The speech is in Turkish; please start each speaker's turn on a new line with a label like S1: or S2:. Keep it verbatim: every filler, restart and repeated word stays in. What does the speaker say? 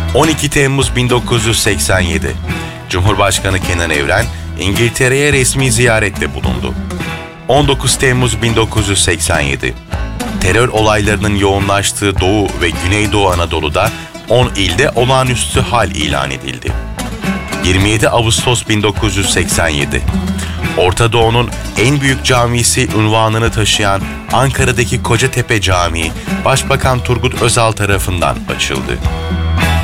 S1: on iki Temmuz bin dokuz yüz seksen yedi. Cumhurbaşkanı Kenan Evren İngiltere'ye resmi ziyarette bulundu. on dokuz Temmuz bin dokuz yüz seksen yedi. Terör olaylarının yoğunlaştığı Doğu ve Güneydoğu Anadolu'da on ilde olağanüstü hal ilan edildi. yirmi yedi Ağustos bin dokuz yüz seksen yedi. Orta Doğu'nun en büyük camisi unvanını taşıyan Ankara'daki Kocatepe Camii, Başbakan Turgut Özal tarafından açıldı.